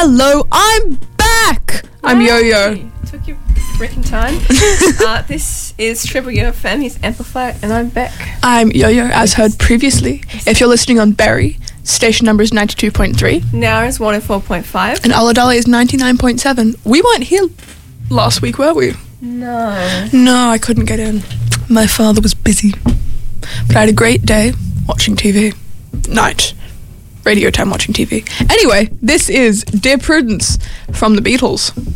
Hello, I'm back! I'm Yo-Yo. Took your freaking time. This is Triple UFM, he's Amplified, and I'm back. I'm Yo-Yo, as heard previously. If you're listening on Berry, station number is 92.3. Now is 104.5. And Ulladulla is 99.7. We weren't here last week, were we? No. No, I couldn't get in. My father was busy. But I had a great day watching TV. Night. Radio time watching TV. Anyway, this is Dear Prudence from the Beatles.